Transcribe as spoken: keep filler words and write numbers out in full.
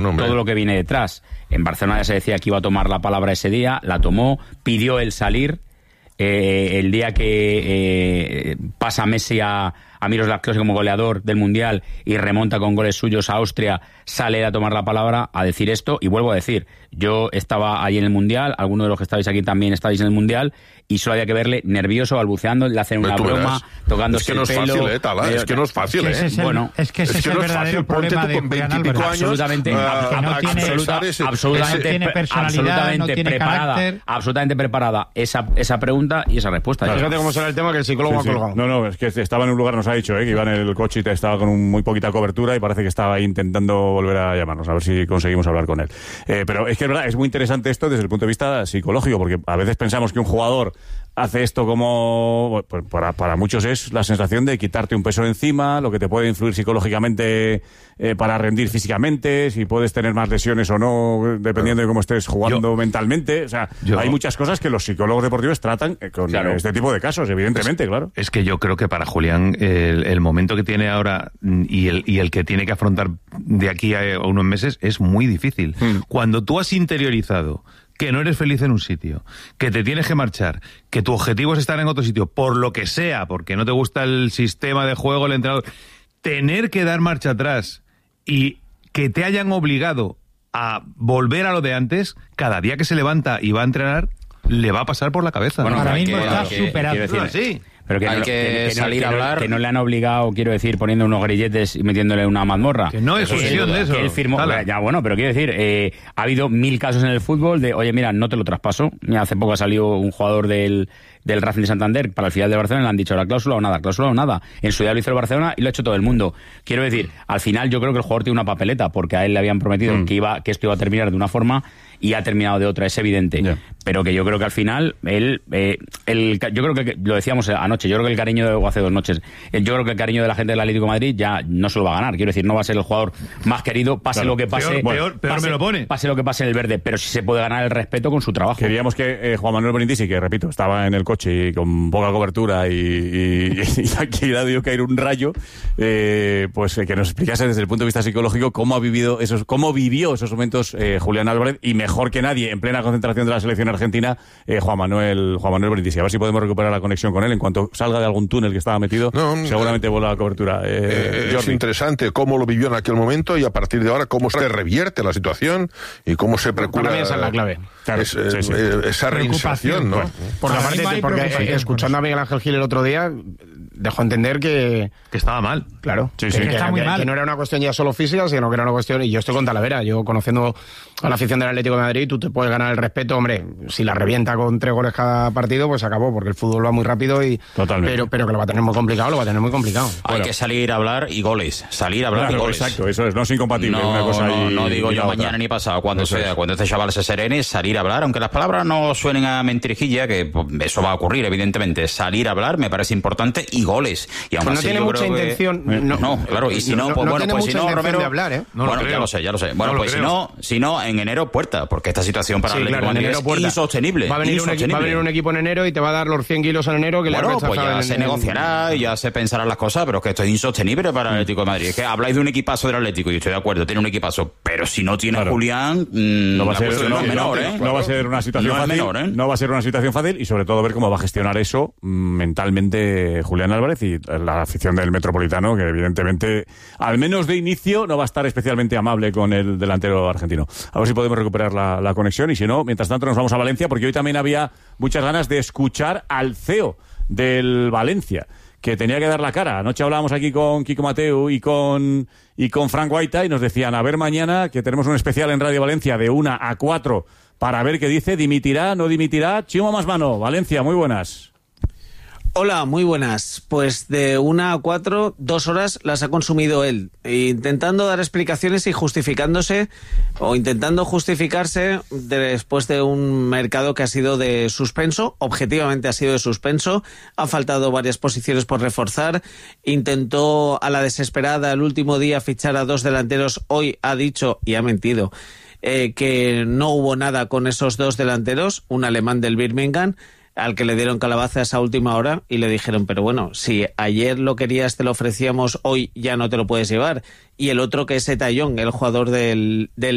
todo lo que viene detrás. En Barcelona ya se decía que iba a tomar la palabra ese día, la tomó, pidió el salir. Eh, el día que eh, pasa Messi a, a Miroslav Klose como goleador del Mundial y remonta con goles suyos a Austria, sale a tomar la palabra a decir esto. Y vuelvo a decir, yo estaba allí en el Mundial, algunos de los que estáis aquí también estáis en el Mundial, y solo había que verle nervioso, balbuceando, le hacen una broma, tocándose el pelo. Es que no es fácil, eh, Tala, es que no es fácil, eh. Es que bueno, es que ese es, es, que es el verdadero problema de Julián Álvarez. Absolutamente, absolutamente, absolutamente preparada, absolutamente preparada esa, esa pregunta y esa respuesta. Claro. Fíjate cómo será el tema que el psicólogo sí, ha sí. colgado. No, no, es que estaba en un lugar, nos ha dicho, eh, que iba en el coche y estaba con un, muy poquita cobertura y parece que estaba ahí intentando volver a llamarnos, a ver si conseguimos hablar con él. Eh, pero es que es verdad, es muy interesante esto desde el punto de vista psicológico, porque a veces pensamos que un jugador hace esto como, pues para, para muchos es la sensación de quitarte un peso de encima, lo que te puede influir psicológicamente eh, para rendir físicamente, si puedes tener más lesiones o no, dependiendo de cómo estés jugando yo, mentalmente. O sea, yo, hay muchas cosas que los psicólogos deportivos tratan con claro. este tipo de casos, evidentemente, es, claro. Es que yo creo que para Julián el, el momento que tiene ahora y el, y el que tiene que afrontar de aquí a unos meses es muy difícil. Hmm. Cuando tú has interiorizado que no eres feliz en un sitio, que te tienes que marchar, que tu objetivo es estar en otro sitio, por lo que sea, porque no te gusta el sistema de juego, el entrenador, tener que dar marcha atrás y que te hayan obligado a volver a lo de antes, cada día que se levanta y va a entrenar, le va a pasar por la cabeza. Bueno, ahora mismo que, está que, superado. Decir, no, sí. Pero que hay no, que, que, que salir no, a hablar. Que no, que no le han obligado, quiero decir, poniendo unos grilletes y metiéndole una mazmorra. Que no es cuestión de eso. Que él firmó, ya bueno, pero quiero decir, eh, ha habido mil casos en el fútbol de, oye, mira, no te lo traspaso. Mira, hace poco ha salido un jugador del, del Racing de Santander para el filial de Barcelona y le han dicho la cláusula o nada, cláusula o nada. En su día lo hizo el Barcelona y lo ha hecho todo el mundo. Quiero decir, al final yo creo que el jugador tiene una papeleta porque a él le habían prometido mm. que iba que esto iba a terminar de una forma y ha terminado de otra, es evidente. Yeah. Pero que yo creo que al final, él, eh, el, yo creo que, lo decíamos anoche, yo creo que el cariño, de, o hace dos noches, yo creo que el cariño de la gente del Atlético de Madrid ya no se lo va a ganar. Quiero decir, no va a ser el jugador más querido, pase claro. lo que pase. Peor, bueno, peor, peor pase, me lo pone. Pase lo que pase en el verde, pero sí se puede ganar el respeto con su trabajo. Queríamos que eh, Juan Manuel Brindisi, que repito, estaba en el coche y con poca cobertura y, y, y aquí le ha debido caer un rayo, eh, pues eh, que nos explicase desde el punto de vista psicológico cómo ha vivido esos, cómo vivió esos momentos eh, Julián Álvarez, y mejor que nadie, en plena concentración de la selección argentina, eh, Juan Manuel Juan Manuel Brindisi. A ver si podemos recuperar la conexión con él en cuanto salga de algún túnel que estaba metido. No, seguramente eh, vuelva la cobertura. Eh, eh, es interesante cómo lo vivió en aquel momento y a partir de ahora cómo se revierte la situación y cómo se procura. Para mí esa es la clave. Claro, es, sí, sí. Eh, esa reinserción, ¿no? Bueno, porque aparte, porque eh, escuchando a Miguel Ángel Gil el otro día, dejó entender que... Que estaba mal. Claro. Sí, sí. Que, que, está muy que, mal. que no era una cuestión ya solo física, sino que era una cuestión... Y yo estoy con Talavera. Yo, conociendo a la afición del Atlético de Madrid, tú te puedes ganar el respeto. Hombre, si la revienta con tres goles cada partido, pues acabó, porque el fútbol va muy rápido y... Totalmente. Pero, pero que lo va a tener muy complicado, lo va a tener muy complicado. Hay bueno. que salir a hablar y goles. Salir a hablar claro, y goles. Exacto, eso es. No es incompatible no, una cosa no, y, no digo y yo mañana otra. Ni pasado. Cuando eso sea, es. Cuando este chaval se serene, salir a hablar, aunque las palabras no suenen a mentirijilla, que pues, eso va a ocurrir, evidentemente. Salir a hablar me parece importante y goles. Y aún pues así, no tiene mucha intención. Que... No, no, claro. Y si no, no pues no bueno, pues si no, Romero. De hablar, ¿eh? No bueno, ya lo sé, ya lo sé. Bueno, no pues si no, si no, en enero puerta, porque esta situación para sí, el claro, Atlético es puerta. insostenible. Va a, venir insostenible. Un, va a venir un equipo en enero y te va a dar los cien kilos en enero que bueno, le pues ya en, se en, negociará y ya se pensarán las cosas, pero es que esto es insostenible para el Atlético de Madrid. Es que habláis de un equipazo del Atlético y estoy de acuerdo, tiene un equipazo, pero si no tiene claro. Julián, mmm, no va a ser, no, no es menor, no, ¿eh? No va a ser una situación no fácil, menor, ¿eh? No va a ser una situación fácil y sobre todo ver cómo va a gestionar eso mentalmente Julián Álvarez y la afición del Metropolitano, que evidentemente, al menos de inicio, no va a estar especialmente amable con el delantero argentino. A ver si podemos recuperar la, la conexión y si no, mientras tanto nos vamos a Valencia, porque hoy también había muchas ganas de escuchar al C E O del Valencia, que tenía que dar la cara. Anoche hablábamos aquí con Kiko Mateu y con y con Frank Guaita y nos decían, a ver mañana, que tenemos un especial en Radio Valencia de una a cuatro para ver qué dice, dimitirá, no dimitirá. Chimo más mano, Valencia, muy buenas. Hola, muy buenas. Pues de una a cuatro, dos horas las ha consumido él, intentando dar explicaciones y justificándose, o intentando justificarse después de un mercado que ha sido de suspenso, objetivamente ha sido de suspenso, han faltado varias posiciones por reforzar, intentó a la desesperada el último día fichar a dos delanteros, hoy ha dicho, y ha mentido, eh, que no hubo nada con esos dos delanteros, un alemán del Birmingham, al que le dieron calabaza a esa última hora y le dijeron, pero bueno, si ayer lo querías, te lo ofrecíamos, hoy ya no te lo puedes llevar. Y el otro, que es Etaillón, el jugador del, del